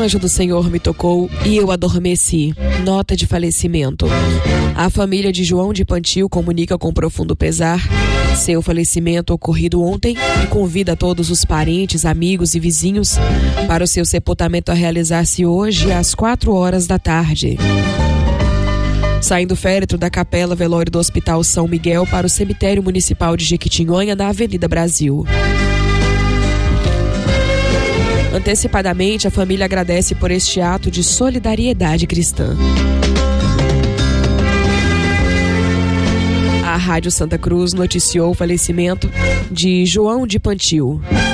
anjo do Senhor me tocou e eu adormeci. Nota de falecimento. A família de João de Pantil comunica com profundo pesar seu falecimento ocorrido ontem e convida todos os parentes, amigos e vizinhos para o seu sepultamento a realizar-se hoje às 4 da tarde. Saindo o féretro da Capela Velório do Hospital São Miguel para o Cemitério Municipal de Jequitinhonha, na Avenida Brasil. Antecipadamente, a família agradece por este ato de solidariedade cristã. A Rádio Santa Cruz noticiou o falecimento de João de Pantil.